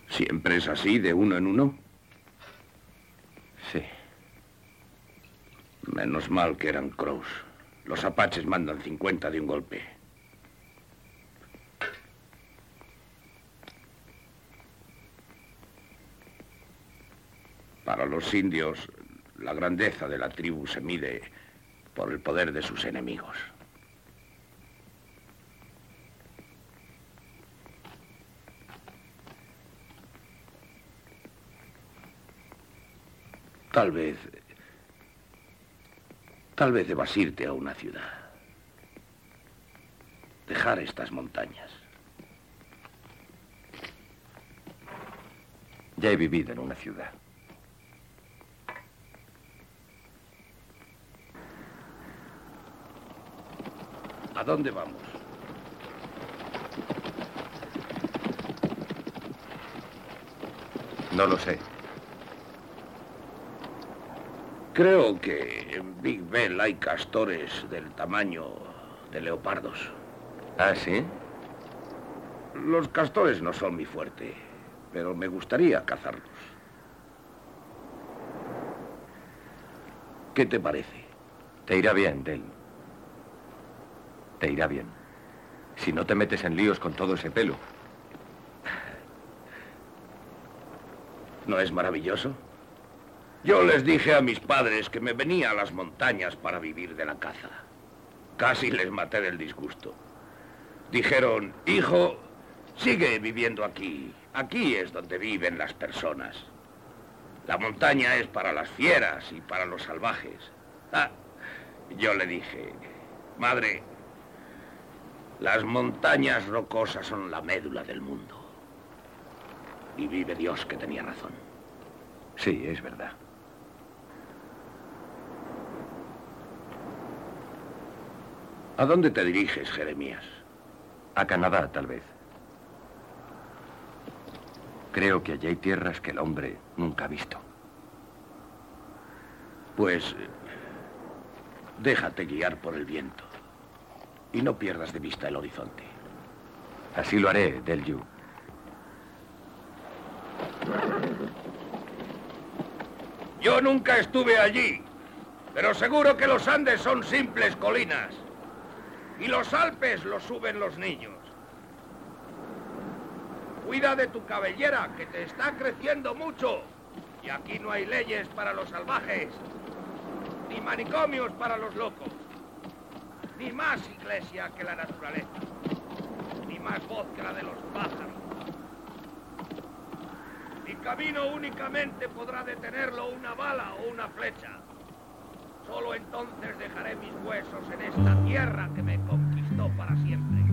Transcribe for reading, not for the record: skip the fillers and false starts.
¿Siempre es así, de uno en uno? Sí. Menos mal que eran Crows. Los apaches mandan 50 de un golpe. Para los indios, la grandeza de la tribu se mide por el poder de sus enemigos. Tal vez debas irte a una ciudad. Dejar estas montañas. Ya he vivido en una ciudad. ¿A dónde vamos? No lo sé. Creo que en Big Bell hay castores del tamaño de leopardos. ¿Ah, sí? Los castores no son mi fuerte, pero me gustaría cazarlos. ¿Qué te parece? Te irá bien, Dale. Te irá bien. Si no te metes en líos con todo ese pelo. ¿No es maravilloso? Yo les dije a mis padres que me venía a las montañas para vivir de la caza. Casi les maté del disgusto. Dijeron, hijo, sigue viviendo aquí. Aquí es donde viven las personas. La montaña es para las fieras y para los salvajes. Yo le dije, madre, las montañas rocosas son la médula del mundo. Y vive Dios que tenía razón. Sí, es verdad. ¿A dónde te diriges, Jeremías? A Canadá, tal vez. Creo que allí hay tierras que el hombre nunca ha visto. Pues déjate guiar por el viento. Y no pierdas de vista el horizonte. Así lo haré, Delju. Yo nunca estuve allí, pero seguro que los Andes son simples colinas. Y los Alpes los suben los niños. Cuida de tu cabellera, que te está creciendo mucho. Y aquí no hay leyes para los salvajes, ni manicomios para los locos, ni más iglesia que la naturaleza, ni más voz que la de los pájaros. Mi camino únicamente podrá detenerlo una bala o una flecha. Solo entonces dejaré mis huesos en esta tierra que me conquistó para siempre.